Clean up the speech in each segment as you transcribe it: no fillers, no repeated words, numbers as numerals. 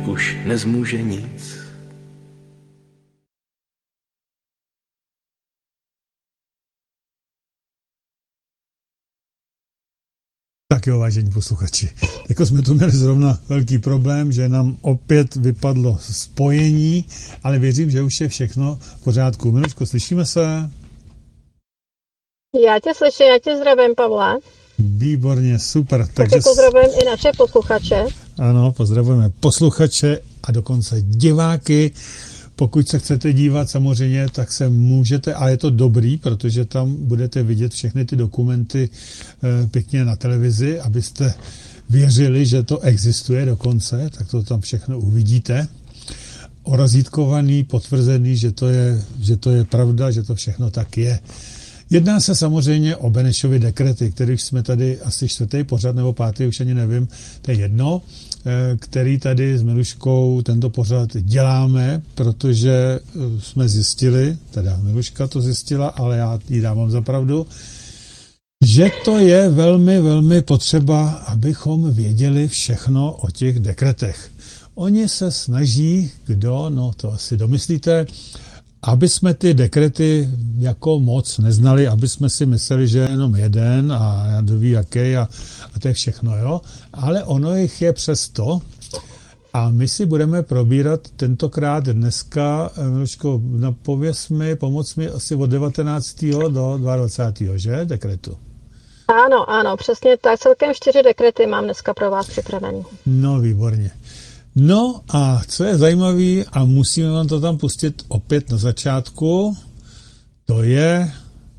už nezmůže nic. Tak jo, vážení posluchači, jako jsme tu měli zrovna velký problém, že nám opět vypadlo spojení, ale věřím, že už je všechno v pořádku. Miluško, slyšíme se? Já tě slyším, já tě zdravím, Pavle. Výborně, super. Takže pozdravujeme i naše posluchače. Ano, pozdravujeme posluchače a dokonce diváky. Pokud se chcete dívat samozřejmě, tak se můžete, a je to dobrý, protože tam budete vidět všechny ty dokumenty pěkně na televizi, abyste věřili, že to existuje dokonce, tak to tam všechno uvidíte. Orazítkovaný, potvrzený, že to je pravda, že to všechno tak je. Jedná se samozřejmě o Benešovy dekrety, kterých jsme tady asi 4. pořad nebo 5. už ani nevím, to je jedno, který tady s Miluškou tento pořad děláme, protože jsme zjistili, teda Miluška to zjistila, ale já jí dávám za pravdu, že to je velmi, velmi potřeba, abychom věděli všechno o těch dekretech. Oni se snaží, no to asi domyslíte, aby jsme ty dekrety jako moc neznali, aby jsme si mysleli, že je jenom jeden a já doví jaký a to je všechno, jo. Ale ono jich je přes 100 a my si budeme probírat tentokrát dneska, Miluško, pomoc mi asi od 19. do 22. že, dekretu. Ano, přesně tak, celkem 4 dekrety mám dneska pro vás připravený. No, výborně. No a co je zajímavé, a musíme vám to tam pustit opět na začátku, to je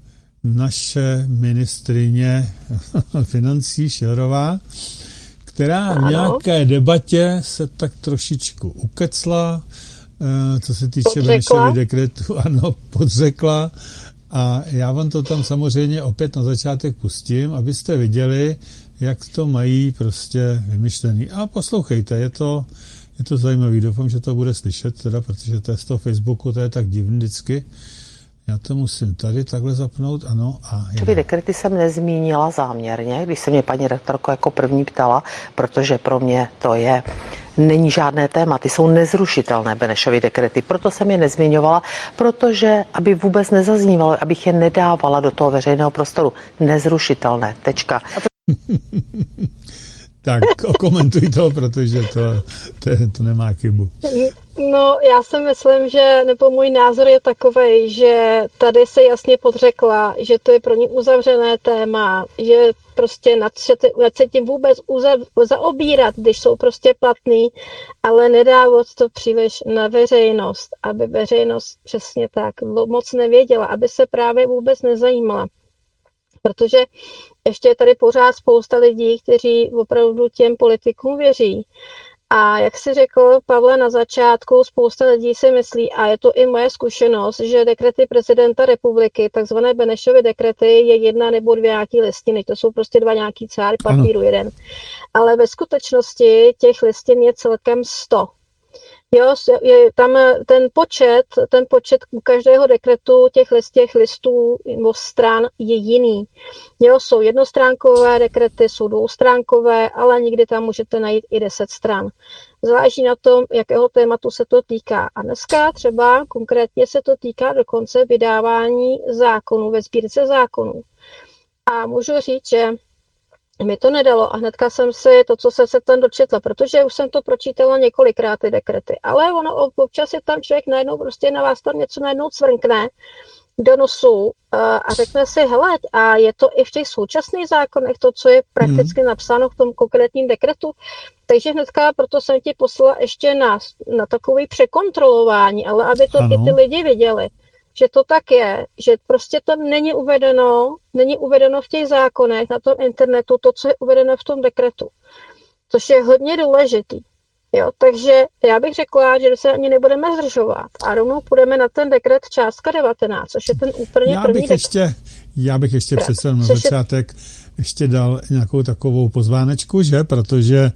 naše ministryně financí Schillerová, která v nějaké debatě se tak trošičku ukecla, co se týče Benešovy dekretu, ano, podřekla. A já vám to tam samozřejmě opět na začátek pustím, abyste viděli, jak to mají prostě vymyšlený. A poslouchejte, je to zajímavý, doufám, že to bude slyšet, teda, protože to je z toho Facebooku, to je tak divný vždycky. Já to musím tady takhle zapnout, ano. Ty dekrety jsem nezmínila záměrně, když se mě paní rektorko jako první ptala, protože pro mě to není žádné téma, ty jsou nezrušitelné Benešovy dekrety, proto jsem je nezmiňovala, protože aby vůbec nezaznívalo, abych je nedávala do toho veřejného prostoru. Nezrušitelné, tečka. Tak komentuj to, protože to nemá chybu. No, já si myslím, nebo můj názor je takovej, že tady se jasně podřekla, že to je pro ní uzavřené téma, že prostě nad se tím vůbec zaobírat, když jsou prostě platný, ale nedávat to příliš na veřejnost, aby veřejnost přesně tak moc nevěděla, aby se právě vůbec nezajímala. Protože ještě je tady pořád spousta lidí, kteří opravdu těm politikům věří. A jak jsi řekl, Pavle, na začátku, spousta lidí si myslí, a je to i moje zkušenost, že dekrety prezidenta republiky, takzvané Benešovy dekrety, je 1 nebo 2 nějaký listiny. To jsou prostě 2 nějaký cáry papíru, jeden. Ale ve skutečnosti těch listin je celkem 100. Jo, je tam ten počet u každého dekretu těch listů nebo stran je jiný. Jo, jsou jednostránkové dekrety, jsou dvoustránkové, ale někdy tam můžete najít i 10 stran. Záleží na tom, jakého tématu se to týká. A dneska třeba konkrétně se to týká dokonce vydávání zákonů ve sbírce zákonů. A můžu říct, že mi to nedalo a hnedka jsem si to, co jsem se tam dočetla, protože už jsem to pročítala několikrát ty dekrety, ale ono občas je tam člověk najednou prostě na vás tam něco najednou cvrkne do nosu a řekne si, hele, a je to i v těch současných zákonech to, co je prakticky napsáno v tom konkrétním dekretu, takže hnedka proto jsem ti poslala ještě na takový překontrolování, ale aby to i ty lidi viděli, že to tak je, že prostě to není uvedeno v těch zákonech na tom internetu, to, co je uvedeno v tom dekretu, což je hodně důležitý. Jo, takže já bych řekla, že se ani nebudeme zdržovat a rovnou půjdeme na ten dekret částka 19, což je ten úplně první dekret. Já bych ještě přece na začátek ještě dal nějakou takovou pozvánečku, že? Protože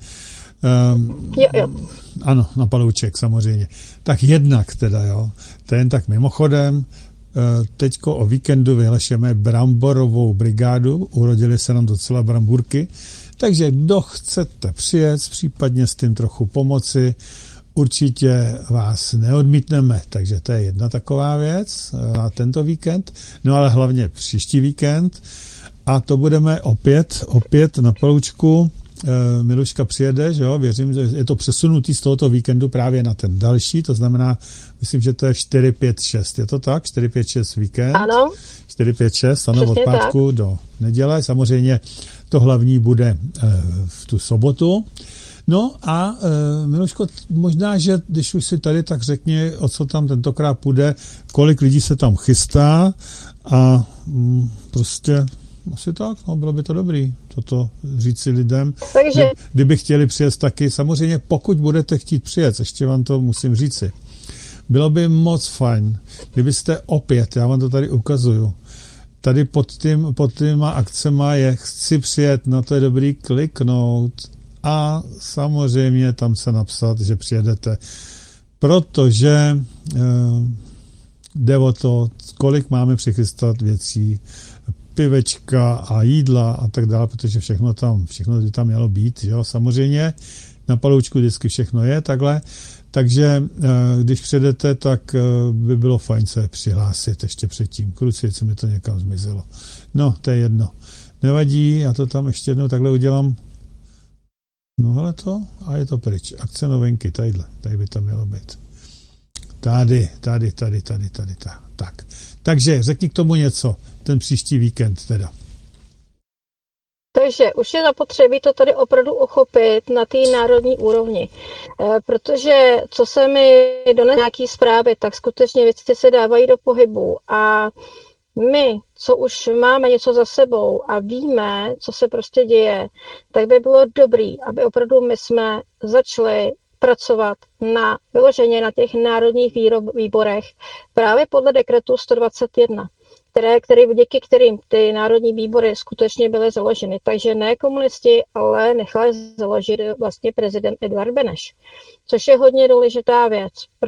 jo. Ano, na palouček samozřejmě. Tak jednak teda, jo. To jen tak mimochodem, teďko o víkendu vyhlašujeme bramborovou brigádu, urodily se nám docela bramburky, takže kdo chcete přijet, případně s tím trochu pomoci, určitě vás neodmítneme, takže to je jedna taková věc na tento víkend, no ale hlavně příští víkend a to budeme opět na Paloučku. Miluška přijede, že jo, věřím, že je to přesunutý z tohoto víkendu právě na ten další, to znamená, myslím, že to je 4, 5, 6, je to tak? 4, 5, 6 víkend? Ano. 4, 5, 6, ano, Přesně od pátku tak. do neděle, samozřejmě to hlavní bude v tu sobotu. No a Miluško, možná, že když už si tady, tak řekni, o co tam tentokrát půjde, kolik lidí se tam chystá a prostě asi tak, no, bylo by to dobrý toto říct si lidem. Takže Kdyby chtěli přijet taky, samozřejmě pokud budete chtít přijet, ještě vám to musím říci, bylo by moc fajn, kdybyste opět, já vám to tady ukazuju, tady pod těma akcema je chci přijet, no to je dobrý kliknout a samozřejmě tam se napsat, že přijedete, protože jde o to, kolik máme přichystat věcí, pivečka a jídla a tak dále, protože všechno by tam mělo být, jo, samozřejmě na Paloučku vždycky všechno je takhle, takže když přijedete, tak by bylo fajn se přihlásit ještě předtím. Kruci, co mi to někam zmizelo. No, to je jedno. Nevadí, já to tam ještě jednou takhle udělám. No hele to, a je to pryč. Akce novinky, tady by to mělo být. Tady. Tak. Takže řekni k tomu něco, ten příští víkend teda. Takže už je zapotřebí to tady opravdu uchopit na té národní úrovni, protože co se mi donesly nějaký zprávy, tak skutečně věci se dávají do pohybu a my, co už máme něco za sebou a víme, co se prostě děje, tak by bylo dobrý, aby opravdu my jsme začali pracovat vyloženě na těch národních výborech právě podle dekretu 121. Díky kterým ty národní výbory skutečně byly založeny. Takže ne komunisti, ale nechali založit vlastně prezident Eduard Beneš. Což je hodně důležitá věc.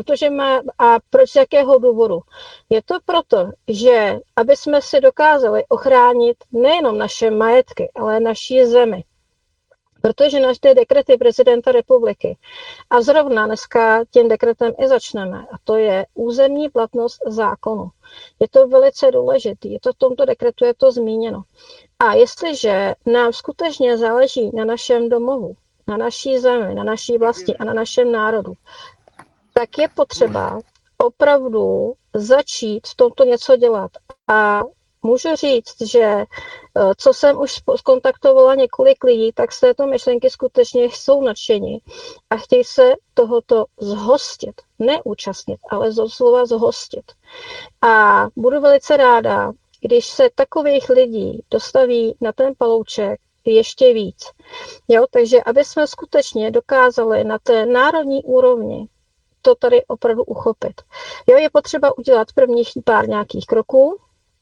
Proč z jakého důvodu? Je to proto, že aby jsme si dokázali ochránit nejenom naše majetky, ale naší zemi. Protože naš ty dekrety prezidenta republiky. A zrovna dneska tím dekretem i začneme. A to je územní platnost zákonu. Je to velice důležitý. V tomto dekretu je to zmíněno. A jestliže nám skutečně záleží na našem domovu, na naší zemi, na naší vlasti a na našem národu, tak je potřeba opravdu začít v tomto něco dělat. A můžu říct, že co jsem už skontaktovala několik lidí, tak z této myšlenky skutečně jsou nadšení a chtějí se tohoto zhostit. Neúčastnit, ale doslova zhostit. A budu velice ráda, když se takových lidí dostaví na ten Palouček ještě víc. Jo, takže aby jsme skutečně dokázali na té národní úrovni to tady opravdu uchopit. Jo, je potřeba udělat prvních pár nějakých kroků,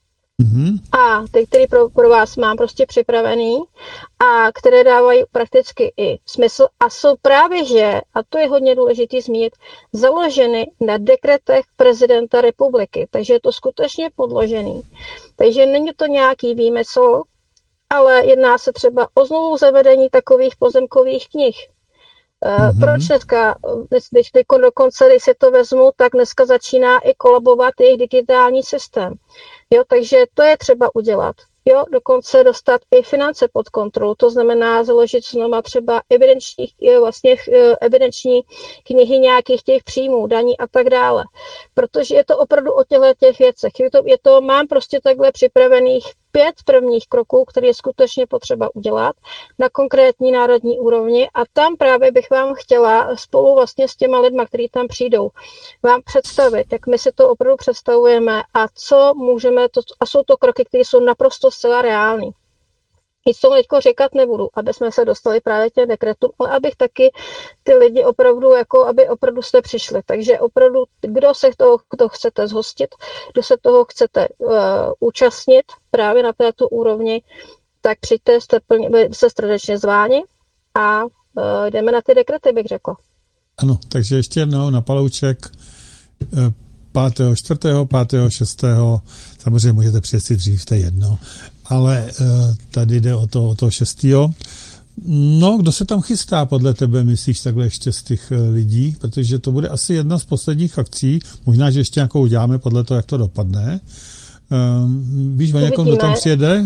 a ty, které pro vás mám prostě připravený a které dávají prakticky i smysl a jsou právě, a to je hodně důležité zmínit, založeny na dekretech prezidenta republiky. Takže je to skutečně podložený. Takže není to nějaký výmysl, ale jedná se třeba o znovu zavedení takových pozemkových knih. Proč dneska, dokonce, když si to vezmu, tak dneska začíná i kolabovat jejich digitální systém. Jo, takže to je třeba udělat. Jo, dokonce dostat i finance pod kontrolu, to znamená založit znova třeba evidenční knihy nějakých těch příjmů, daní a tak dále. Protože je to opravdu o těch věcech. Mám prostě takhle připravených 5 prvních kroků, které je skutečně potřeba udělat na konkrétní národní úrovni a tam právě bych vám chtěla spolu vlastně s těma lidma, kteří tam přijdou, vám představit, jak my si to opravdu představujeme a co můžeme, a jsou to kroky, které jsou naprosto zcela reální. Nic tomu teďko říkat nebudu, aby jsme se dostali právě těm dekretům, ale abych taky ty lidi opravdu, aby opravdu jste přišli. Takže opravdu, kdo se toho chcete zhostit, kdo se toho chcete účastnit právě na této úrovni, tak přijďte, jste srdečně zváni a jdeme na ty dekrety, bych řekla. Ano, takže ještě jednou na Palouček 5.4., 5.6., samozřejmě můžete přijet si dřív, to je jedno, ale tady jde o to 6. No, kdo se tam chystá podle tebe, myslíš, takhle ještě z těch lidí? Protože to bude asi jedna z posledních akcí, možná, že ještě nějakou uděláme podle toho, jak to dopadne. Víš o někom, kdo tam přijede?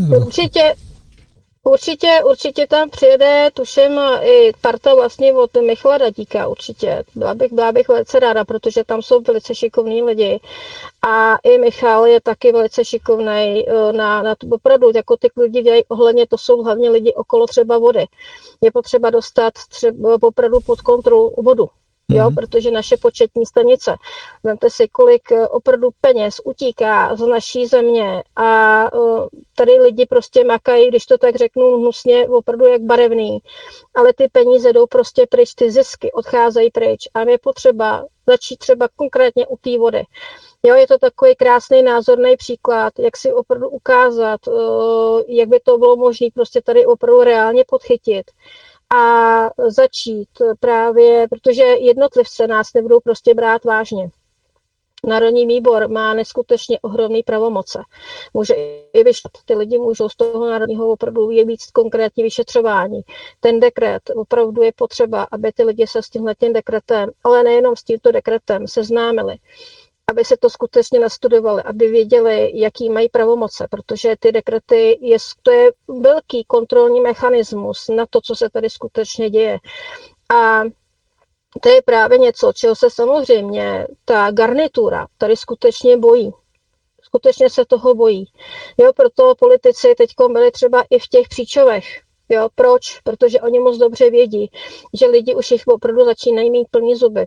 Určitě tam přijede, tuším, i parta vlastně od Michala Dadíka, určitě. Byla bych velice ráda, protože tam jsou velice šikovní lidi. A i Michal je taky velice šikovnej na tu opravdu, jako ty lidi dělají ohledně, to jsou hlavně lidi okolo třeba vody. Je potřeba dostat třeba opravdu pod kontrolu vodu. Jo, protože naše početní stanice, vemte si, kolik opravdu peněz utíká z naší země a tady lidi prostě makají, když to tak řeknu hnusně, opravdu jak barevný, ale ty peníze jdou prostě pryč, ty zisky odcházejí pryč a je potřeba začít třeba konkrétně u té vody. Jo, je to takový krásný názorný příklad, jak si opravdu ukázat, jak by to bylo možné prostě tady opravdu reálně podchytit. A začít právě, protože jednotlivce nás nebudou prostě brát vážně. Národní výbor má neskutečně ohromný pravomoce. Může i vyšet, ty lidi můžou z toho národního opravdu je víc konkrétní vyšetřování. Ten dekret opravdu je potřeba, aby ty lidi se s tímhletím dekretem, ale nejenom s tímto dekretem, seznámili. Aby se to skutečně nastudovali, aby věděli, jaký mají pravomoce, protože ty dekrety, to je velký kontrolní mechanismus na to, co se tady skutečně děje. A to je právě něco, čeho se samozřejmě ta garnitura tady skutečně bojí. Skutečně se toho bojí. Jo, proto politici teď byli třeba i v těch příčovech. Jo, proč? Protože oni moc dobře vědí, že lidi už jich opravdu začínají mít plný zuby,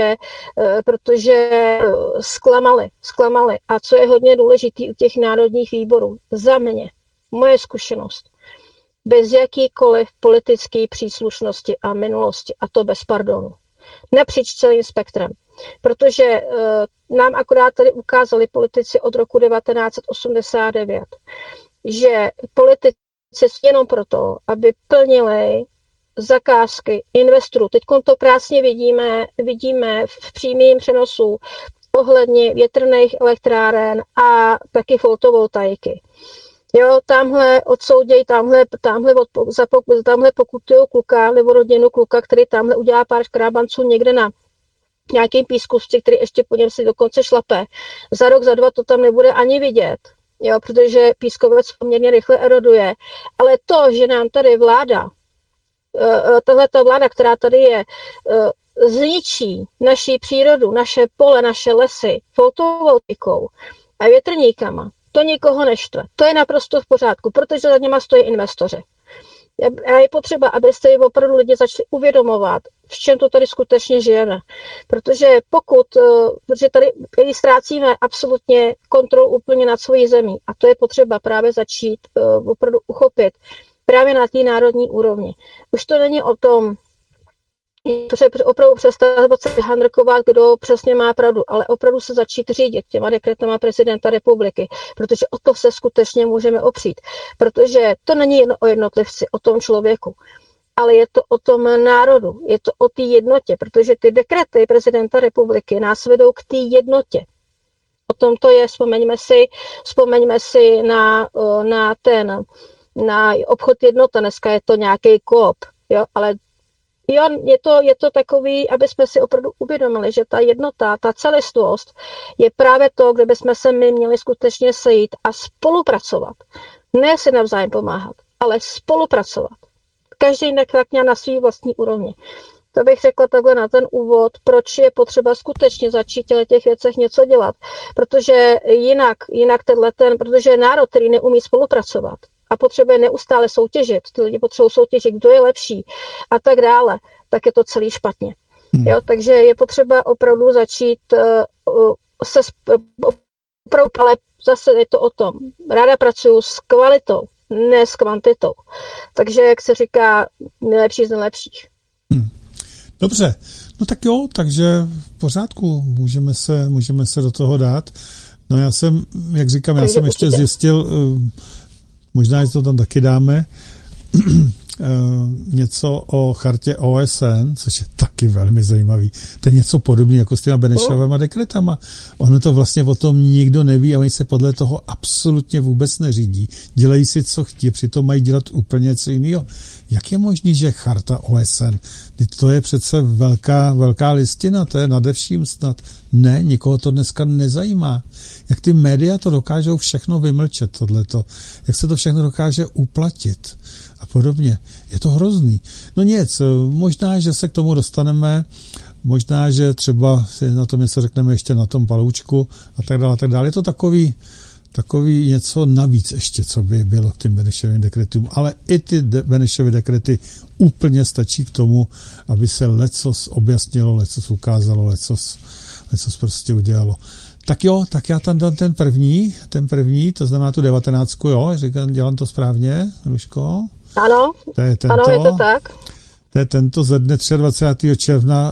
protože zklamali. A co je hodně důležité u těch národních výborů, za mě, moje zkušenost, bez jakýkoliv politické příslušnosti a minulosti, a to bez pardonu, napříč celým spektrem. Protože nám akorát tady ukázali politici od roku 1989, že politici jenom proto, aby plnili zakázky investorů. Teď to krásně vidíme v přímém přenosu ohledně větrných elektráren a taky fotovoltaiky. Jo, tamhle odsoudějí, tamhle pokutujou kluka nebo rodinu kluka, který tamhle udělá pár škrábanců někde na nějakým pískovci, který ještě po něm si dokonce šlape. Za rok, za dva to tam nebude ani vidět. Jo, protože pískovec poměrně rychle eroduje. Ale to, že nám tady vláda, tahleta vláda, která tady je, zničí naši přírodu, naše pole, naše lesy fotovoltaikou a větrníkama, to nikoho neštve. To je naprosto v pořádku, protože za něma stojí investoři. A je potřeba, abyste opravdu lidi začali uvědomovat, v čem to tady skutečně žijeme. Protože protože tady ztrácíme absolutně kontrolu úplně nad svojí zemí a to je potřeba právě začít opravdu uchopit právě na té národní úrovni. Už to není o tom, že opravdu přestat se handrkovat, kdo přesně má pravdu, ale opravdu se začít řídit těma dekretama prezidenta republiky, protože o to se skutečně můžeme opřít. Protože to není jen o jednotlivci, o tom člověku, ale je to o tom národu, je to o té jednotě, protože ty dekrety prezidenta republiky nás vedou k té jednotě. O tom to je, vzpomeňme si na obchod jednota, dneska je to nějaký Coop, jo, ale jo, je to takový, aby jsme si opravdu uvědomili, že ta jednota, ta celistvost je právě to, kde bychom se my měli skutečně sejít a spolupracovat. Ne si navzájem pomáhat, ale spolupracovat. Každý tak na svý vlastní úrovni. To bych řekla takhle na ten úvod, proč je potřeba skutečně začít těch věcech něco dělat. Protože jinak protože národ, který neumí spolupracovat a potřebuje neustále soutěžit, ty lidi potřebují soutěžit, kdo je lepší a tak dále, tak je to celý špatně. Jo, takže je potřeba opravdu začít ale zase je to o tom. Ráda pracuju s kvalitou, ne s kvantitou. Takže, jak se říká, nejlepší z nejlepších. Dobře, no tak jo, takže v pořádku, můžeme se do toho dát. No já jsem, jak říkám, já jsem ještě zjistil, možná, že to tam taky dáme, něco o chartě OSN, což je taky velmi zajímavý. To je něco podobného jako s těma Benešovými dekretama. Ono to vlastně o tom nikdo neví a oni se podle toho absolutně vůbec neřídí. Dělají si, co chtějí, přitom mají dělat úplně něco jiného. Jak je možný, že charta OSN? To je přece velká listina, to je nadevším snad. Ne, nikoho to dneska nezajímá. Jak ty média to dokážou všechno vymlčet, tohleto. Jak se to všechno dokáže uplatit a podobně. Je to hrozný. No nic, možná, že se k tomu dostaneme, možná, že třeba si na tom něco řekneme ještě na tom paloučku a tak dále, a tak dále. Je to takový něco navíc ještě, co by bylo k těm Benešovým dekretům. Ale i ty Benešovy dekrety úplně stačí k tomu, aby se lecos objasnilo, lecos ukázalo, lecos prostě udělalo. Tak jo, tak já tam dám ten první, to znamená tu 19, jo, dělám to správně, Ruško? Ano, ano, je to tak. To je tento ze dne 23. června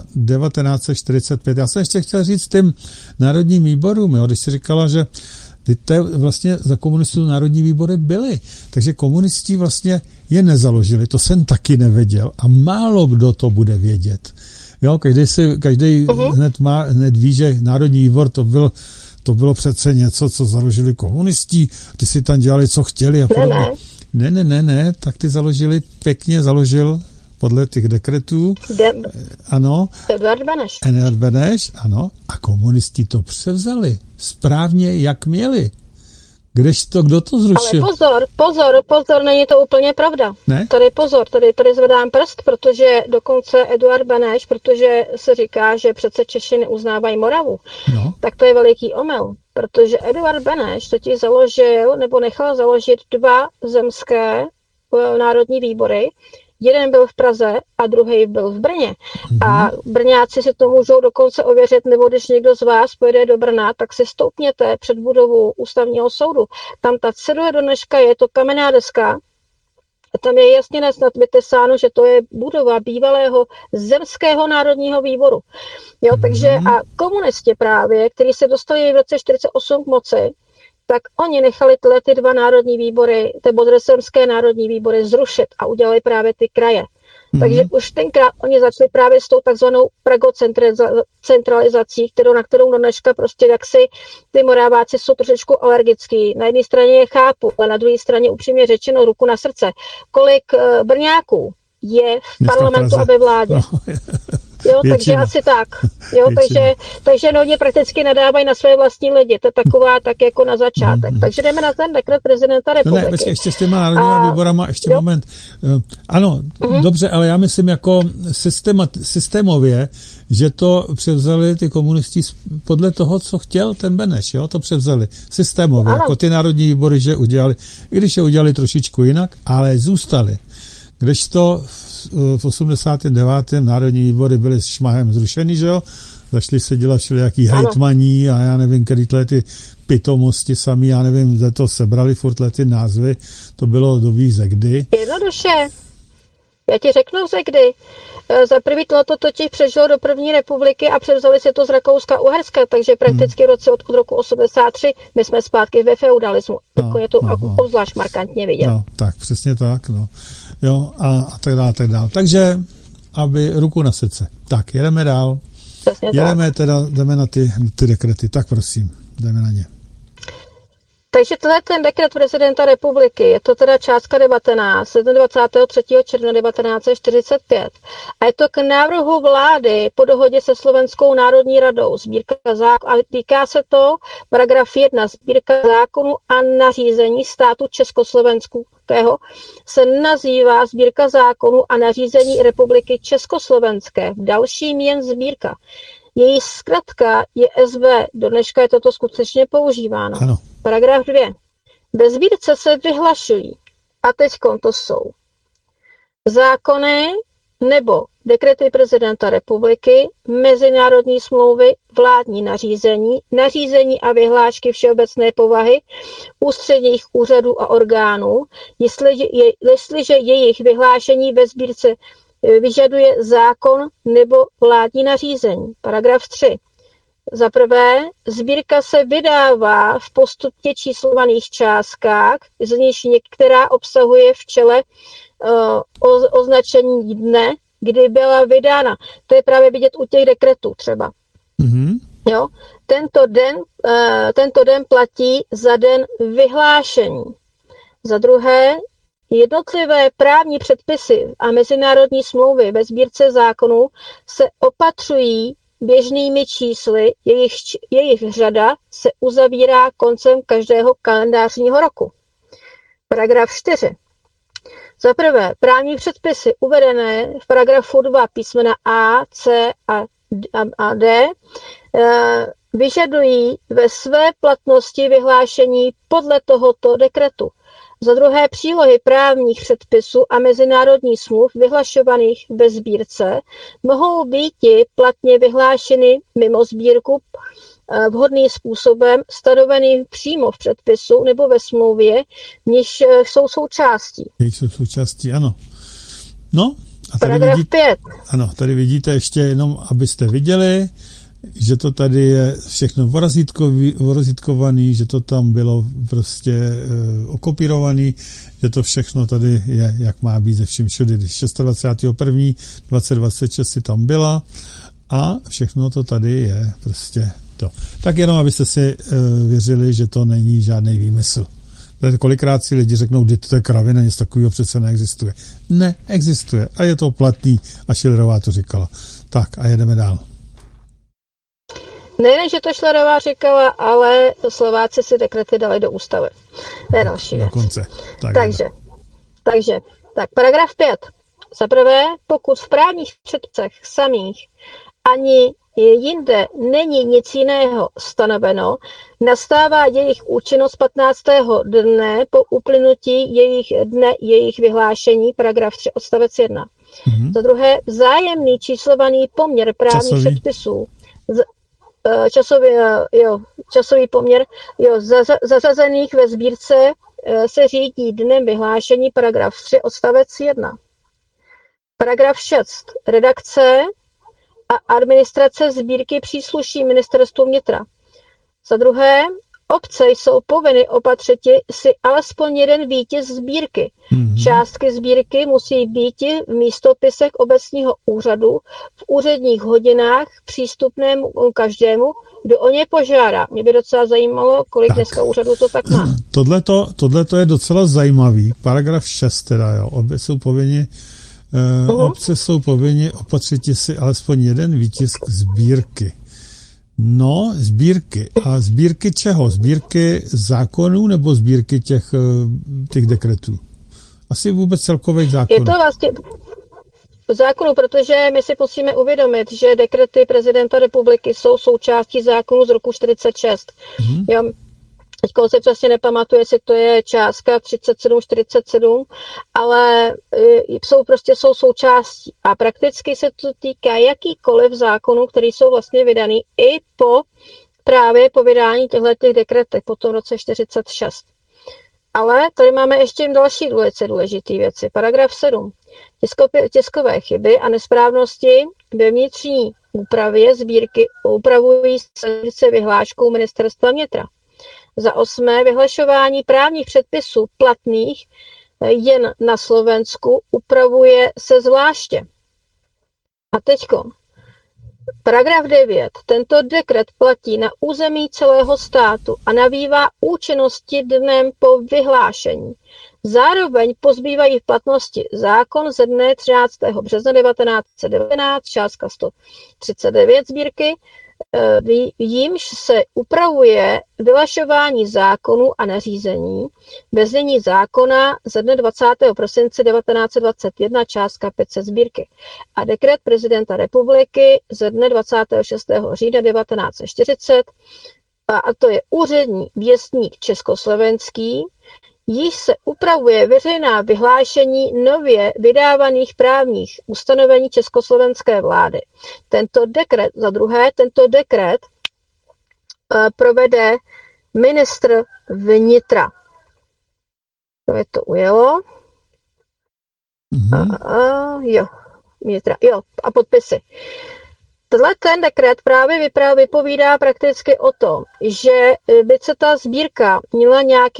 1945. Já jsem ještě chtěl říct tím národním výborům, jo, když jsi říkala, že ty vlastně za komunistů národní výbory byly, takže komunisti vlastně je nezaložili, to jsem taky nevěděl a málo kdo to bude vědět. Jo, každý hned ví, že národní výbor to bylo přece něco, co založili komunisti, ty si tam dělali, co chtěli a podobně. Ne, tak ty založil podle těch dekretů. Ano. Eduard Beneš, ano. A komunisti to převzali správně, jak měli. Kdo to zrušil? Ale pozor, není to úplně pravda. Ne? Tady zvedám prst, protože dokonce Eduard Beneš, protože se říká, že přece Češi neuznávají Moravu. No. Tak to je veliký omyl, protože Eduard Beneš totiž nechal založit 2 zemské národní výbory. Jeden byl v Praze a druhý byl v Brně. A Brňáci si to můžou dokonce ověřit, nebo když někdo z vás pojede do Brna, tak si stoupněte před budovu ústavního soudu. Tam ta cedule do dneška je to kamenná deska. A tam je jasně vytesáno, že to je budova bývalého zemského národního výboru. Jo, takže a komunisti právě, kteří se dostali v roce 1948 k moci, tak oni nechali ty 2 národní výbory, ty bodresemské národní výbory zrušit a udělali právě ty kraje. Takže už tenkrát oni začali právě s tou takzvanou pragocentralizací, na kterou do dneška prostě jaksi ty Moraváci jsou trošičku alergický. Na jedné straně je chápu, ale na druhé straně upřímně řečeno ruku na srdce. Kolik Brňáků je v parlamentu a ve vládě? Jo, takže asi tak. Jo, takže oni prakticky nadávají na své vlastní lidi. To je taková tak jako na začátek. Takže jdeme na ten dekret prezidenta republiky. Ne, ještě s těma národníma výborama, ještě moment. Ano, dobře, ale já myslím jako systémově, že to převzali ty komunisti podle toho, co chtěl ten Beneš, jo, to převzali systémově, jako ty národní výbory, že udělali, i když je udělali trošičku jinak, ale zůstali. Kdežto v 89. národní výbory byly s šmahem zrušeny, že jo? Začali se dělat všelijaký hejtmaní a já nevím, který ty pitomosti sami, já nevím, kde to sebrali furt ty názvy, to bylo do víze kdy. Jednoduše, já ti řeknu ze kdy. Za první to totiž přežilo do první republiky a převzali si to z Rakouska-Uherska, takže prakticky od roku 83 my jsme zpátky ve feudalismu. Je to obzvlášť markantně vidět. No, tak, přesně tak, no. Jo, a tak dále, tak dále. Takže, aby ruku na srdce. Tak, jedeme dál. Přesně jdeme na ty dekrety. Tak prosím, jdeme na ně. Takže tohle je ten dekret prezidenta republiky, je to teda částka 19, 23. června 1945 a je to k návrhu vlády po dohodě se Slovenskou národní radou, sbírka zákonů, a týká se to paragraf 1, sbírka zákonů a nařízení státu československého se nazývá sbírka zákonů a nařízení republiky Československé, v dalším jen sbírka. Její zkratka je SV, do dneška je toto skutečně používáno. Ano. Paragraf 2. Ve sbírce se vyhlašují, a teď to jsou zákony nebo dekrety prezidenta republiky, mezinárodní smlouvy, vládní nařízení, nařízení a vyhlášky všeobecné povahy ústředních úřadů a orgánů, jestliže jejich vyhlášení ve sbírce vyžaduje zákon nebo vládní nařízení. Paragraf 3. Za prvé, sbírka se vydává v postupně číslovaných částkách, z nichž některá obsahuje v čele označení dne, kdy byla vydána. To je právě vidět u těch dekretů třeba. Mhm. Jo? Tento den platí za den vyhlášení. Za druhé, jednotlivé právní předpisy a mezinárodní smlouvy ve sbírce zákonů se opatřují běžnými čísly, jejich řada se uzavírá koncem každého kalendářního roku. Paragraf 4. Za prvé, právní předpisy uvedené v paragrafu 2 písmena A, C a D vyžadují ve své platnosti vyhlášení podle tohoto dekretu. Za druhé, přílohy právních předpisů a mezinárodních smluv vyhlašovaných ve sbírce mohou být platně vyhlášeny mimo sbírku vhodným způsobem stanoveným přímo v předpisu nebo ve smlouvě, níž jsou součástí. Jsou součástí, ano. No, a tady Paragraf 5. Ano, tady vidíte ještě jenom, abyste viděli, že to tady je všechno orazítkovaný, že to tam bylo prostě okopírovaný, že to všechno tady je, jak má být ze vším všude. 26.1.2026 si tam byla a všechno to tady je prostě to. Tak jenom, abyste si věřili, že to není žádný výmysl. Kolikrát si lidi řeknou, že to je kravina, nic takového přece neexistuje. Neexistuje a je to platný a Schillerová to říkala. Tak a jedeme dál. Nejen, že to Schillerová říkala, ale Slováci si dekrety dali do ústavy. To je další věc. Dokonce. Takže, paragraf 5. Za prvé, pokud v právních předpisech samých ani jinde není nic jiného stanoveno, nastává jejich účinnost 15. dne po uplynutí jejich vyhlášení, paragraf 3 odstavec 1. Mm-hmm. Za druhé, vzájemný číslovaný poměr právních předpisů, časový poměr zařazených ve sbírce se řídí dnem vyhlášení, paragraf 3 odstavec 1. Paragraf 6. Redakce a administrace sbírky přísluší ministerstvu vnitra. Za druhé, obce jsou povinny opatřit si alespoň jeden výtisk sbírky. Mm-hmm. Částky sbírky musí být v místopisech obecního úřadu v úředních hodinách přístupném každému, kdo o ně požádá. Mě by docela zajímalo, kolik dneska úřadu to tak má. Tohleto je docela zajímavý. Paragraf 6 teda, jo. Obce jsou povinni opatřit si alespoň jeden výtisk sbírky. No, sbírky. A sbírky čeho? Sbírky zákonů nebo sbírky těch dekretů? Asi vůbec celkových zákonů. Je to vlastně zákonů, protože my si musíme uvědomit, že dekrety prezidenta republiky jsou součástí zákonů z roku 46. Mm-hmm. Já teďko se přesně nepamatuju, jestli to je částka 37-47, ale jsou součástí. A prakticky se to týká jakýkoliv zákonů, které jsou vlastně vydaný i po vydání těchto dekretech po tom roce 46. Ale tady máme ještě další důležité věci. Paragraf 7. Tiskové chyby a nesprávnosti ve vnitřní úpravě sbírky upravují se vyhláškou ministerstva vnitra. Za 8. Vyhlašování právních předpisů platných jen na Slovensku upravuje se zvláště. A teďko. Paragraf 9. Tento dekret platí na území celého státu a nabývá účinnosti dnem po vyhlášení. Zároveň pozbývají v platnosti zákon ze dne 13. března 1919, částka 139 sbírky, jímž se upravuje vyhlašování zákonů a nařízení ve znění zákona ze dne 20. prosince 1921, částka 500 sbírky a dekret prezidenta republiky ze dne 26. října 1940, a to je úřední věstník československý, již se upravuje veřejná vyhlášení nově vydávaných právních ustanovení československé vlády. Tento dekret provede ministr vnitra. To je to ujelo. Mm-hmm. A podpisy. Tenhle ten dekret právě vypovídá prakticky o tom, že by se ta sbírka měla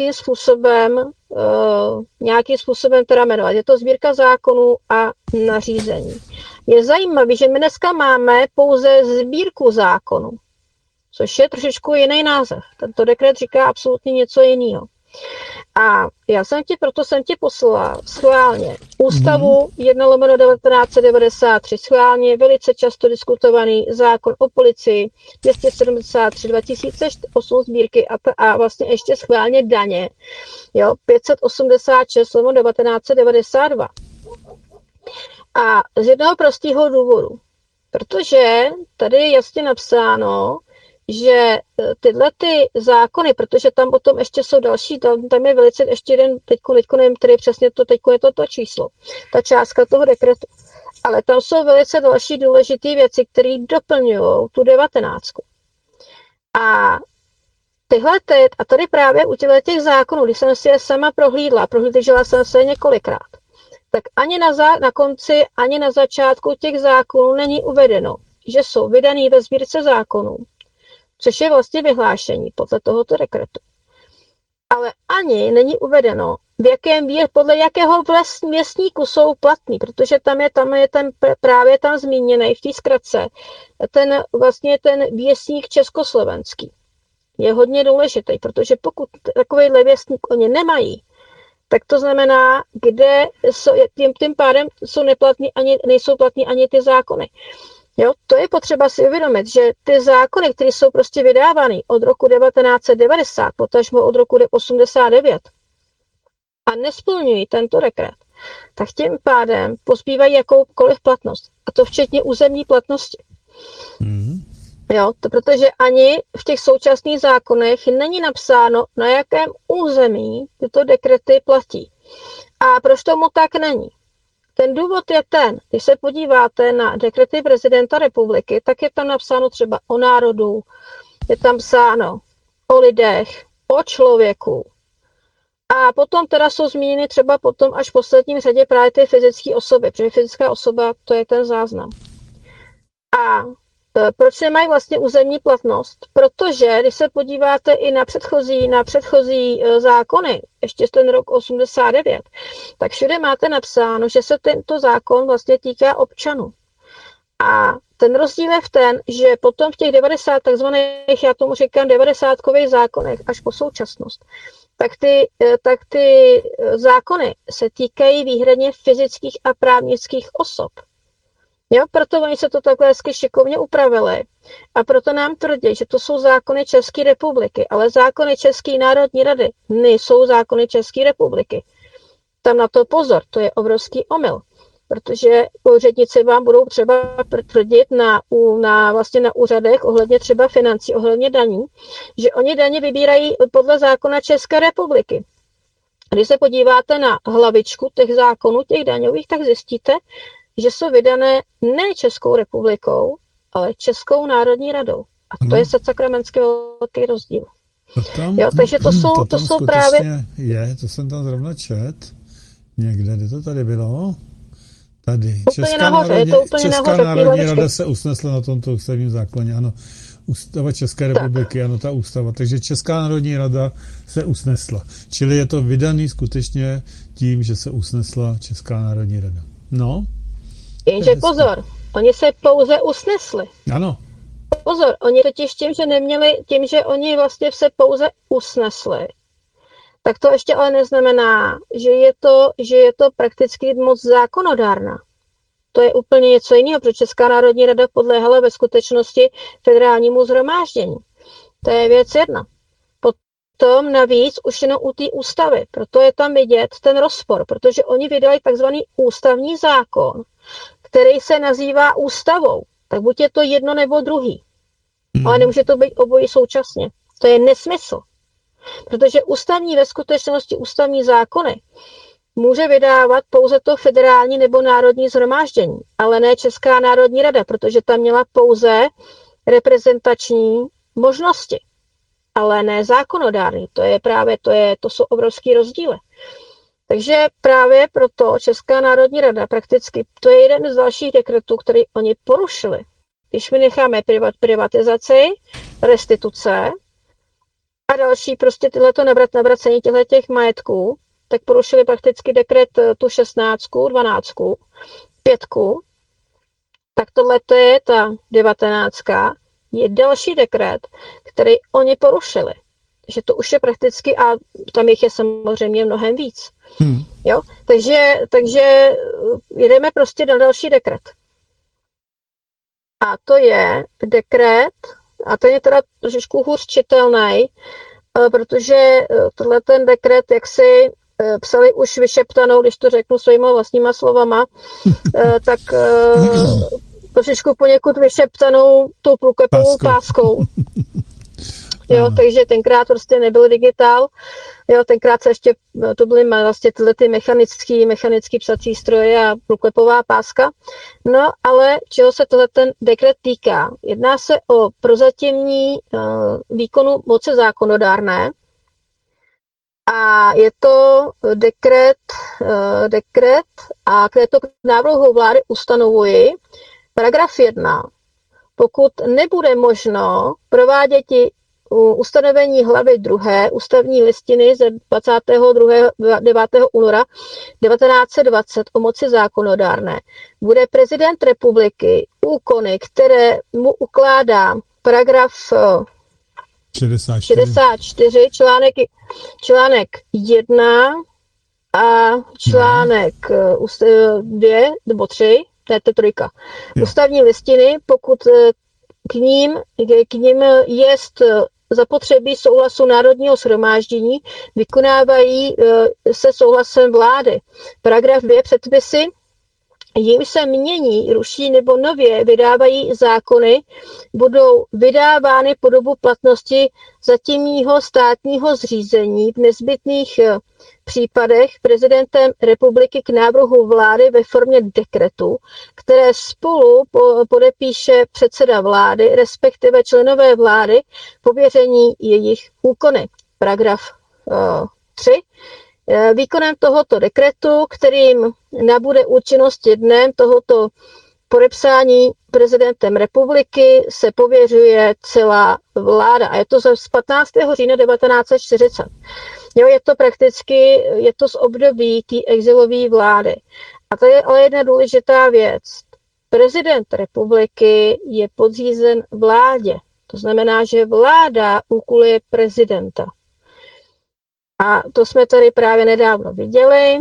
nějakým způsobem teda jmenovat. Je to sbírka zákonů a nařízení. Je zajímavé, že my dneska máme pouze sbírku zákonů, což je trošičku jiný název. Tento dekret říká absolutně něco jiného. A proto jsem ti poslala schválně Ústavu 1/1993, schválně velice často diskutovaný zákon o policii 273 2008 sbírky a vlastně ještě schválně daně, 586/1992. A z jednoho prostého důvodu, protože tady je jasně napsáno, že tyhle ty zákony, protože tam potom ještě jsou další, tam je velice ještě jeden, teďko nevím, který přesně teďko je to číslo, ta částka toho dekretu, ale tam jsou velice další důležité věci, které doplňují tu 19. A tady právě u těch zákonů, když jsem si je sama prohlížela jsem se několikrát, tak ani na konci, ani na začátku těch zákonů není uvedeno, že jsou vydaný ve sbírce zákonů, což je vlastně vyhlášení podle tohoto dekretu. Ale ani není uvedeno, podle jakého městníku jsou platný, protože tam je právě tam zmíněný v té zkratce ten věstník československý. Je hodně důležitý, protože pokud takovýhle věstník oni nemají, tak to znamená, tím pádem nejsou platný ani ty zákony. To je potřeba si uvědomit, že ty zákony, které jsou prostě vydávány od roku 1990, potažmo od roku 1989 a nesplňují tento dekret, tak tím pádem pozbývají jakoukoliv platnost. A to včetně územní platnosti. Protože ani v těch současných zákonech není napsáno, na jakém území tyto dekrety platí. A proč tomu tak není? Ten důvod je když se podíváte na dekrety prezidenta republiky, tak je tam napsáno třeba o národu, je tam psáno o lidech, o člověku. A potom teda jsou zmíněny třeba potom až v posledním řadě právě ty fyzické osoby, protože fyzická osoba to je ten záznam. A proč nemají vlastně územní platnost? Protože když se podíváte i na předchozí zákony, ještě z ten rok 89, tak všude máte napsáno, že se tento zákon vlastně týká občanů. A ten rozdíl je že potom v těch 90, takzvaných, já tomu říkám 90kových zákonech až po současnost, tak ty zákony se týkají výhradně fyzických a právnických osob. Proto oni se to takhle hezky šikovně upravili. A proto nám tvrdí, že to jsou zákony České republiky, ale zákony České národní rady nejsou zákony České republiky. Tam na to pozor, to je obrovský omyl, protože úředníci vám budou třeba tvrdit na úřadech ohledně třeba financí, ohledně daní, že oni daně vybírají podle zákona České republiky. Když se podíváte na hlavičku těch zákonů, těch daňových, tak zjistíte, že jsou vydané ne Českou republikou, ale Českou národní radou. A to je sakramentsky velký rozdíl. Takže to jsou právě... To jsem tam zrovna čet. Někde, kde to tady bylo? Tady. Česká národní rada se usnesla na tomto ústavním zákoně, ano. Ústava České republiky, ano, ta ústava. Takže Česká národní rada se usnesla. Čili je to vydaný skutečně tím, že se usnesla Česká národní rada. No. Jenže pozor, oni se pouze usnesli. Ano. Pozor, oni totiž tím, že oni vlastně se pouze usnesli, tak to ještě ale neznamená, že je to prakticky moc zákonodárná. To je úplně něco jiného, protože Česká národní rada podléhala ve skutečnosti federálnímu shromáždění. To je věc jedna. Potom navíc už jenom u té ústavy, proto je tam vidět ten rozpor, protože oni vydali takzvaný ústavní zákon, který se nazývá ústavou. Tak buď je to jedno nebo druhý. Ale nemůže to být obojí současně. To je nesmysl. Protože ve skutečnosti ústavní zákony může vydávat pouze to federální nebo národní shromáždění, ale ne Česká národní rada, protože tam měla pouze reprezentační možnosti, ale ne zákonodárný. To jsou obrovský rozdíly. Takže právě proto Česká národní rada prakticky, to je jeden z dalších dekretů, který oni porušili, když my necháme privatizaci, restituce a další prostě tyhleto navracení těch majetků, tak porušili prakticky dekret tu 16, 12, 5, tak tohle je ta 19, je další dekret, který oni porušili. Že to už je prakticky, a tam jich je samozřejmě mnohem víc. Jo? Takže jdeme prostě na další dekret. A to je dekret, a ten je teda trošičku hůř čitelný, protože tohle ten dekret, jak si psali už vyšeptanou, když to řeknu svýma vlastníma slovama, tak trošičku poněkud vyšeptanou tou průklepovou páskou. Jo, takže tenkrát prostě nebyl digitál, jo, tenkrát se ještě, to byly vlastně tyhle ty mechanický psací stroje a průklepová páska. No, ale čeho se tohle ten dekret týká? Jedná se o prozatímní výkonu moci zákonodárné a je to dekret a k návrhu vlády ustanovuji paragraf 1. Pokud nebude možno provádět ustanovení hlavy 2. ústavní listiny ze 9. února 1920 o moci zákonodárné, bude prezident republiky úkony, které mu ukládá paragraf 64 článek 1 a článek 2 nebo 3, to je 3, ústavní listiny, pokud k ním jest zapotřebí souhlasu Národního shromáždění, vykonávají se souhlasem vlády. Paragraf 2 předpisy, jim se mění, ruší nebo nově vydávají zákony, budou vydávány po dobu platnosti zatímního státního zřízení v nezbytných případech prezidentem republiky k návrhu vlády ve formě dekretu, které spolu podepíše předseda vlády, respektive členové vlády, pověření jejich úkony. Paragraf 3. Výkonem tohoto dekretu, kterým nabude účinnosti dnem tohoto podepsání prezidentem republiky, se pověřuje celá vláda. A je to z 15. října 1940. Jo, je to prakticky, je to z období té exilové vlády. A to je ale jedna důležitá věc. Prezident republiky je podřízen vládě. To znamená, že vláda úkoluje prezidenta. A to jsme tady právě nedávno viděli.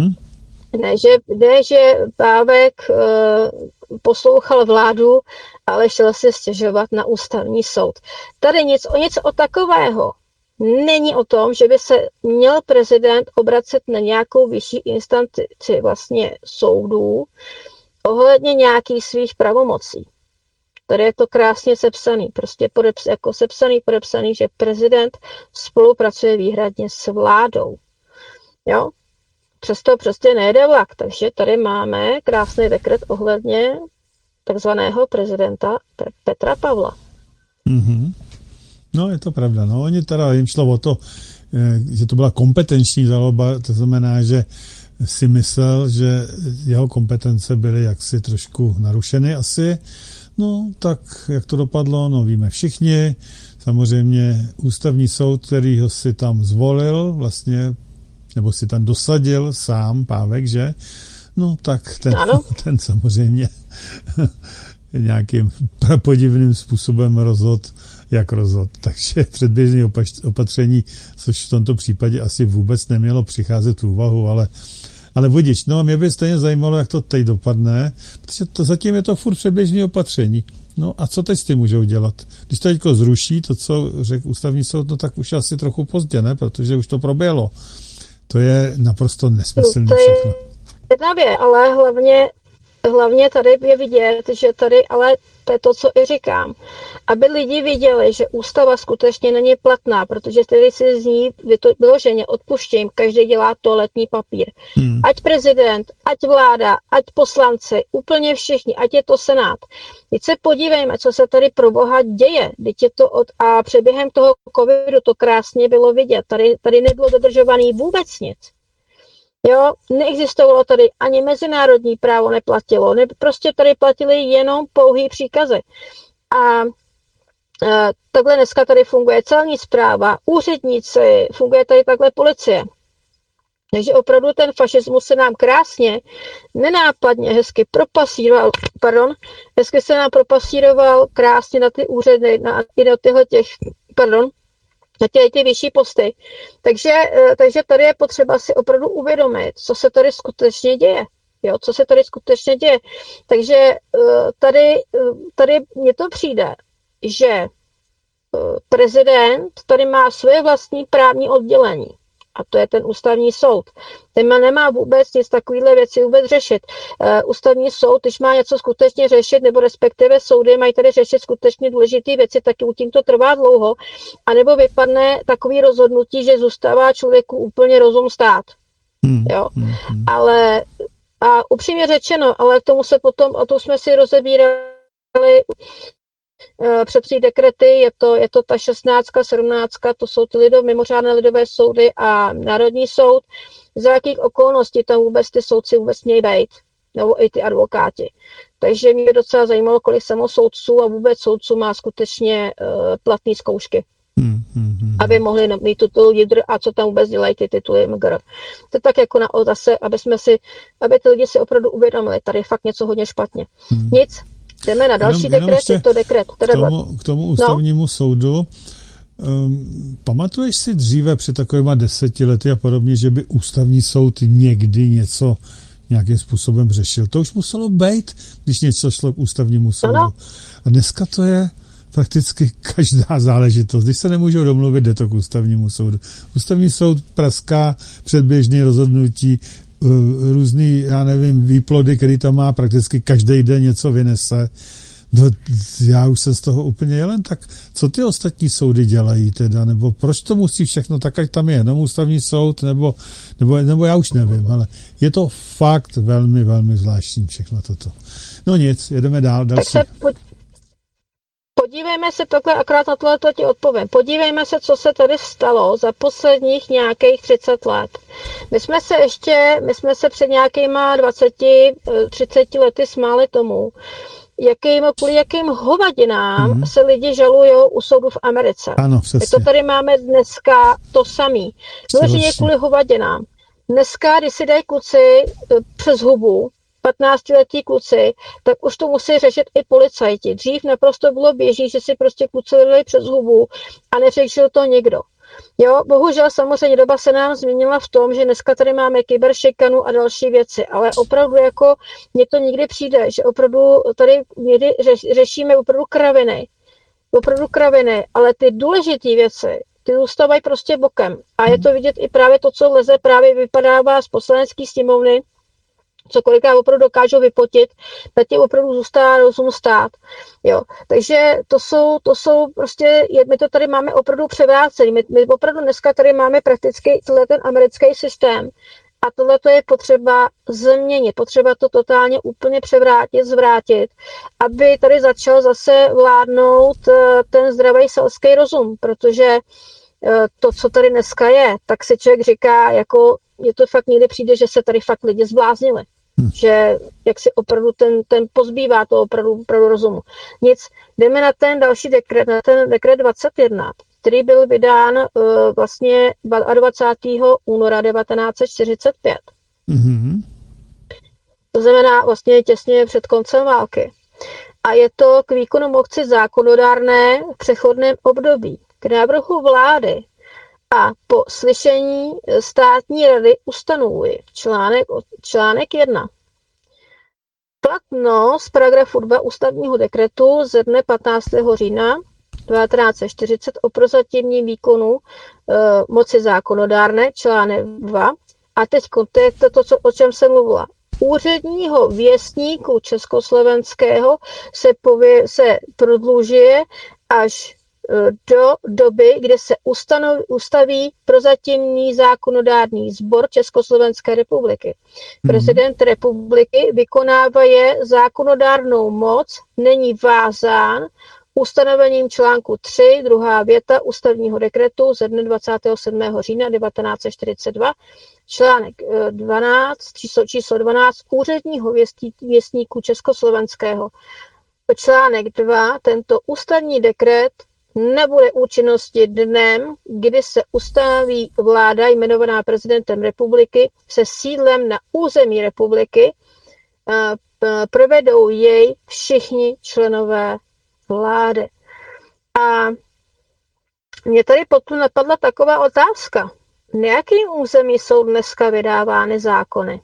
Ne, že Pávek poslouchal vládu, ale šel se stěžovat na ústavní soud. Tady nic o takového není o tom, že by se měl prezident obracet na nějakou vyšší instanci vlastně soudů ohledně nějakých svých pravomocí. Tady je to krásně sepsaný, prostě podepsaný, že prezident spolupracuje výhradně s vládou. Jo? Přesto prostě nejde vlak, takže tady máme krásný dekret ohledně takzvaného prezidenta Petra Pavla. No, je to pravda. No, oni teda jim šlo o to, že to byla kompetenční žaloba, to znamená, že si myslel, že jeho kompetence byly jaksi trošku narušeny asi. No, tak jak to dopadlo, no víme všichni. Samozřejmě ústavní soud, který ho si tam zvolil vlastně, nebo si tam dosadil sám Pávek, že? No, tak ten samozřejmě nějakým podivným způsobem rozhodl, jak rozhodl. Takže předběžné opatření, což v tomto případě asi vůbec nemělo přicházet v úvahu, ale budiš, no mě by stejně zajímalo, jak to teď dopadne, protože zatím je to furt předběžné opatření. No a co teď s tím můžou dělat? Když to teďko zruší, to, co řekl ústavní soud, no tak už asi trochu pozdě, ne? Protože už to proběhlo. To je naprosto nesmyslné všechno. Jedna věc, ale hlavně tady je vidět, že tady, ale to je to, co i říkám, aby lidi viděli, že ústava skutečně není platná, protože tady si z ní vyloženě odpuštějím, každý dělá toaletní papír. Ať prezident, ať vláda, ať poslanci, úplně všichni, ať je to senát. Teď se podívejme, co se tady pro boha děje. A přeběhem toho covidu to krásně bylo vidět. Tady nebylo dodržovaný vůbec nic. Jo, neexistovalo tady ani mezinárodní právo neplatilo, prostě tady platily jenom pouhý příkazy. A takhle dneska tady funguje celní správa, úředníci, funguje tady takhle policie. Takže opravdu ten fašismus se nám krásně, nenápadně, hezky se nám propasíroval krásně na ty úřady, i na na ty vyšší posty. Takže tady je potřeba si opravdu uvědomit, co se tady skutečně děje. Jo, co se tady skutečně děje. Takže tady mně to přijde, že prezident tady má své vlastní právní oddělení. A to je ten ústavní soud. Ten nemá vůbec nic takovýhle věci vůbec řešit. Ústavní soud, když má něco skutečně řešit, nebo respektive soudy mají tady řešit skutečně důležité věci, tak u tím to trvá dlouho. A nebo vypadne takový rozhodnutí, že zůstává člověku úplně rozum stát. Jo? Ale a upřímně řečeno, ale k tomu se potom, a to jsme si rozebírali před 3 dekrety, je to ta 16, 17, to jsou ty mimořádné lidové soudy a Národní soud. Za jakých okolností tam vůbec ty soudci vůbec mějí být, nebo i ty advokáti. Takže mě docela zajímalo, kolik samosoudců a vůbec soudců má skutečně platné zkoušky. Aby mohli mít titul JIDR a co tam vůbec dělají ty tituly MGR. To je tak jako zase, aby ty lidi si opravdu uvědomili, tady je fakt něco hodně špatně. Nic. Jdeme na další dekret, je to dekret. K tomu ústavnímu soudu. Pamatuješ si dříve před takovýma 10 lety a podobně, že by ústavní soud někdy něco nějakým způsobem řešil? To už muselo být, když něco šlo k ústavnímu soudu. No. A dneska to je prakticky každá záležitost. Když se nemůžou domluvit, jde to k ústavnímu soudu. Ústavní soud praská předběžné rozhodnutí, různý, já nevím, výplody, který tam má, prakticky každý den něco vynese. No, já už jsem z toho úplně jelen, tak co ty ostatní soudy dělají teda, nebo proč to musí všechno, tak ať tam je jenom ústavní soud, nebo já už nevím, ale je to fakt velmi, velmi zvláštní všechno toto. No nic, jedeme dál, další. Podívejme se takhle, akorát na tohle ti odpovím. Podívejme se, co se tady stalo za posledních nějakých 30 let. My jsme se před nějakýma 20-30 lety smáli tomu, kvůli jakým hovadinám se lidi žalujou u soudu v Americe. Ano, přesně. My to tady máme dneska to samý. Vyloženě kvůli hovadinám. Dneska, když si dají kluci přes hubu, 15letí kluci, tak už to musí řešit i policajti. Dřív naprosto bylo běžný, že si prostě kluci dali přes hubu a neřešil to nikdo. Jo, bohužel samozřejmě doba se nám změnila v tom, že dneska tady máme kyberšikanu a další věci, ale opravdu jako mně to někdy přijde, že opravdu tady někdy řešíme opravdu kraviny, ale ty důležité věci, ty zůstávají prostě bokem. A je to vidět i právě to, co leze právě vypadává z poslanecké sněmovny, co kolikrát opravdu dokážou vypotit, tak je opravdu zůstává rozum stát. Jo. Takže to jsou prostě, my to tady máme opravdu převrácený. My opravdu dneska tady máme prakticky ten americký systém a tohle to je potřeba změnit, potřeba to totálně úplně zvrátit, aby tady začal zase vládnout ten zdravý selský rozum, protože to, co tady dneska je, tak si člověk říká, jako je to fakt někdy přijde, že se tady fakt lidi zbláznili. Že jak si opravdu ten pozbývá to opravdu rozumu. Nic, jdeme na ten další dekret, na ten dekret 21, který byl vydán vlastně 22. února 1945. To znamená vlastně těsně před koncem války. A je to k výkonu moci zákonodárné v přechodném období. K návrhu vlády a po slyšení státní rady ustanovuji článek 1. Platnost paragrafu 2 ústavního dekretu ze dne 15. října 1940 o prozatímním výkonu moci zákonodárné, článek 2. A teď to, o čem jsem mluvila. Úředního věstníku československého se prodlužuje až do doby, kdy se ustaví prozatímní zákonodárný sbor Československé republiky. Prezident republiky vykonává zákonodárnou moc, není vázán ustanovením článku 3, druhá věta ústavního dekretu ze dne 27. října 1942 článek 12, číslo 12 úředního věstníku československého. Článek 2, tento ústavní dekret nebude účinnosti dnem, kdy se ustaví vláda jmenovaná prezidentem republiky se sídlem na území republiky, provedou jej všichni členové vlády. A mě tady potom napadla taková otázka. Na jakým území jsou dneska vydávány zákony?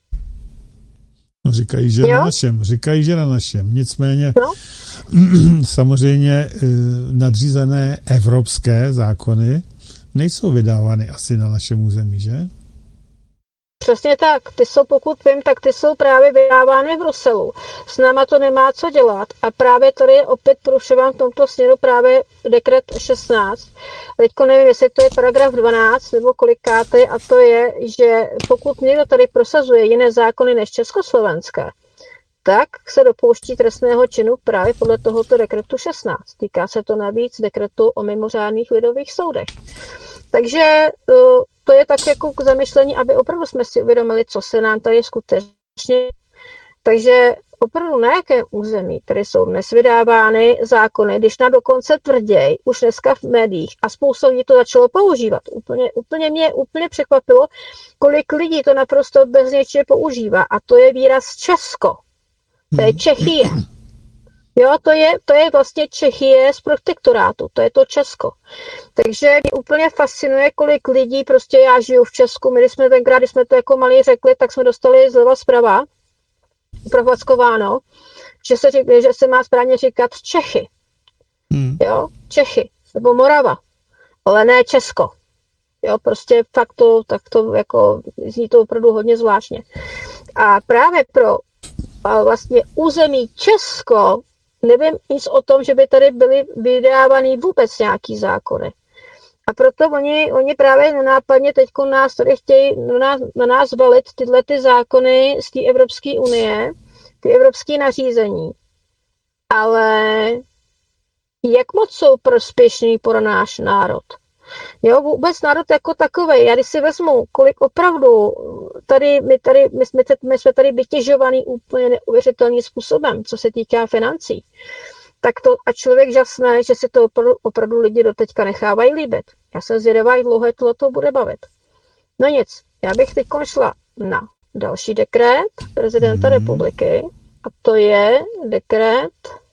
No, říkají, že na našem. Nicméně No. samozřejmě nadřízené evropské zákony nejsou vydávány asi na našem území, že? Přesně tak. Ty jsou, pokud vím, tak ty jsou právě vydávány v Bruselu. S náma to nemá co dělat. A právě tady je opět porušován v tomto směru právě dekret 16. Teďko nevím, jestli to je paragraf 12 nebo kolikátý, a to je, že pokud někdo tady prosazuje jiné zákony než československé, tak se dopouští trestného činu právě podle tohoto dekretu 16. Týká se to navíc dekretu o mimořádných lidových soudech. Takže to je tak jako k zamyšlení, aby opravdu jsme si uvědomili, co se nám tady skutečně. Takže opravdu na jakém území tady jsou dnes vydávány zákony, když na dokonce tvrději, už dneska v médiích, a spousta lidí to začalo používat. Úplně překvapilo, kolik lidí to naprosto bezněčně používá. A to je výraz Česko. To je Čechie. Jo, to je vlastně Čechie z protektorátu, to je to Česko. Takže mě úplně fascinuje, kolik lidí, prostě já žiju v Česku, my když jsme to jako malí řekli, tak jsme dostali zleva zprava, provackováno, že se má správně říkat Čechy. Jo, Čechy, nebo Morava, ale ne Česko. Jo, prostě fakt to, tak to jako zní to opravdu hodně zvláštně. A právě pro vlastně území Česko nevím nic o tom, že by tady byly vydávány vůbec nějaký zákony. A proto oni právě nenápadně teď nás tady chtějí na nás valit tyhle ty zákony z té Evropské unie, ty evropské nařízení. Ale jak moc jsou prospěšný pro náš národ? Jo, vůbec národ jako takovej. Já když si vezmu, kolik opravdu my jsme tady vytěžovaný úplně neuvěřitelným způsobem, co se týká financí, tak to a člověk žasne, že si to opravdu lidi doteďka nechávají líbit. Já jsem zvědavá, jak dlouho to bude bavit. No nic, já bych teď šla na další dekret prezidenta republiky, a to je dekret.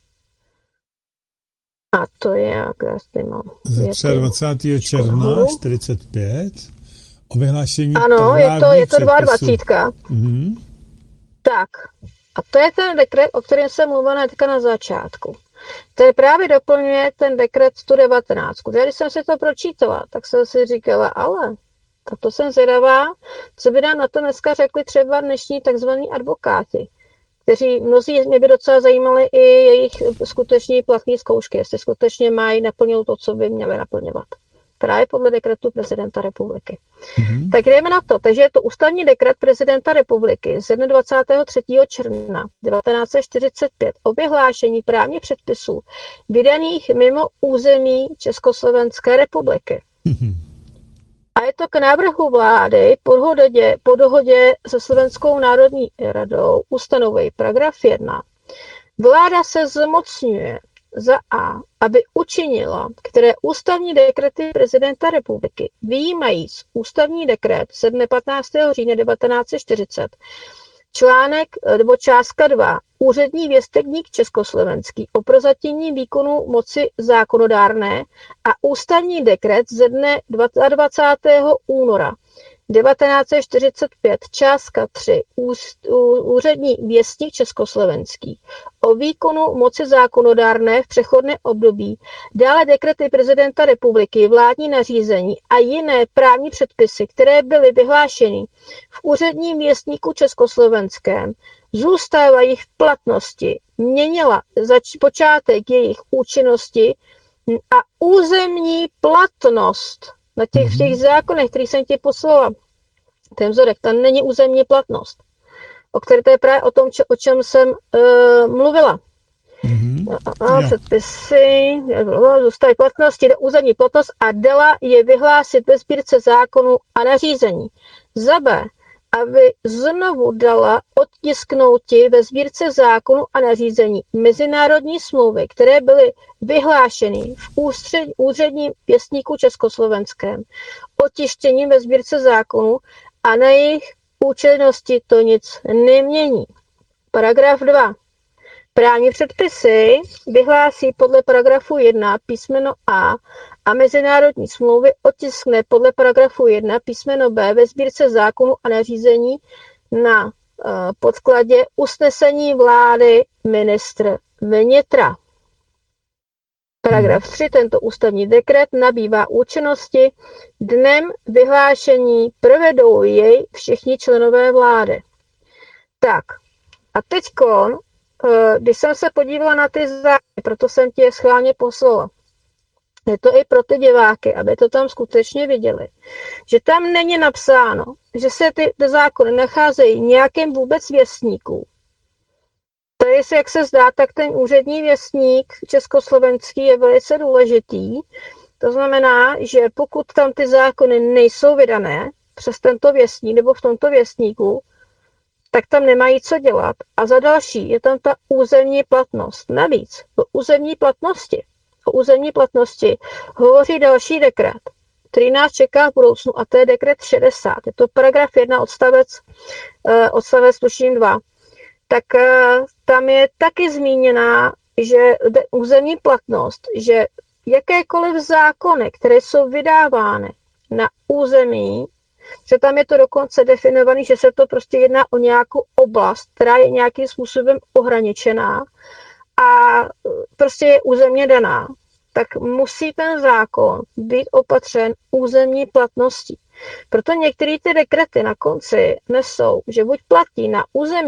A to je, jak já tady mám. Ze 23. června 45 o vyhlášení. Ano, je to 22. Tak, a to je ten dekret, o kterém jsem mluvila hnedka na začátku. Ten právě doplňuje ten dekret 119. Když jsem si to pročítala, tak jsem si říkala, ale a to jsem zvědavá, co by nám na to dneska řekli třeba dnešní takzvaní advokáti, kteří mnozí mě by docela zajímali i jejich skutečně platné zkoušky, jestli skutečně mají naplnit to, co by měli naplňovat. Právě podle dekretu prezidenta republiky. Tak jdeme na to. Takže je to ústavní dekret prezidenta republiky z 23. června 1945 o vyhlášení právních předpisů vydaných mimo území Československé republiky. A je to k návrhu vlády po dohodě se Slovenskou národní radou ustanovují paragraf 1. Vláda se zmocňuje za A, aby učinila, které ústavní dekrety prezidenta republiky vyjímajíc ústavní dekret ze dne 15. října 1940, článek nebo částka 2, úřední věstník československý o prozatímním výkonu moci zákonodárné a ústavní dekret ze dne 22. února 1945, částka 3, úřední věstník československý o výkonu moci zákonodárné v přechodné období, dále dekrety prezidenta republiky, vládní nařízení a jiné právní předpisy, které byly vyhlášeny v úředním věstníku československém, zůstávají v platnosti, měnila počátek jejich účinnosti a územní platnost na těch zákonech, který jsem ti poslala, ten vzorek, tam není územní platnost, o které to je právě o čem jsem mluvila. Předpisy, zůstaví platnosti, územní platnost a dala je vyhlásit ve sbírce zákonů a nařízení. Za B, aby znovu dala odtisknouti ve sbírce zákonu a nařízení mezinárodní smlouvy, které byly vyhlášeny v úředním věstníku československém, otištěním ve sbírce zákonu a na jejich účinnosti to nic nemění. Paragraf 2. Právní předpisy vyhlásí podle paragrafu 1 písmeno a mezinárodní smlouvy otiskne podle paragrafu 1 písmeno B ve sbírce zákonu a nařízení na podkladě usnesení vlády ministr vnitra. Paragraf 3. Tento ústavní dekret nabývá účinnosti dnem vyhlášení, provedou jej všichni členové vlády. Tak, a teďkon, když jsem se podívala na ty zákony, proto jsem ti je schválně poslala. Je to i pro ty diváky, aby to tam skutečně viděli. Že tam není napsáno, že se ty zákony nacházejí nějakým vůbec věstníků. Tady se, jak se zdá, tak ten úřední věstník československý je velice důležitý. To znamená, že pokud tam ty zákony nejsou vydané přes tento věstník nebo v tomto věstníku, tak tam nemají co dělat. A za další je tam ta územní platnost. Navíc o územní platnosti hovoří další dekret, který nás čeká v budoucnu, a to je dekret 60. Je to paragraf 1 odstavec tuším 2. Tak tam je taky zmíněná, že územní platnost, že jakékoliv zákony, které jsou vydávány na území, že tam je to dokonce definované, že se to prostě jedná o nějakou oblast, která je nějakým způsobem ohraničená a prostě je územně daná, tak musí ten zákon být opatřen územní platností. Proto některé ty dekrety na konci nesou, že buď platí na území